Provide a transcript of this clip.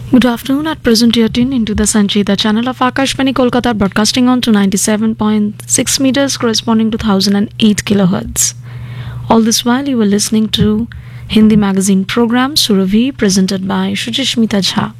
Good afternoon. At present, you're tuned into the Sanchita channel of Akashvani Kolkata, broadcasting on to 97.6 meters, corresponding to 1008 kilohertz. All this while, you were listening to Hindi magazine program Surabhi, presented by Shujishmita Jha.